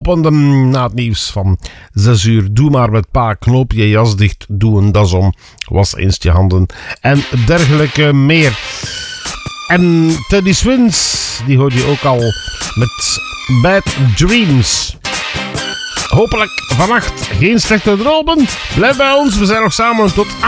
openden na het nieuws van 6 uur. Doe maar met pa, knoop je jas dicht, doe een das om, was eens je handen en dergelijke meer. En Teddy Swims, die hoor je ook al met Bad Dreams. Hopelijk vannacht geen slechte dromen. Blijf bij ons, we zijn nog samen tot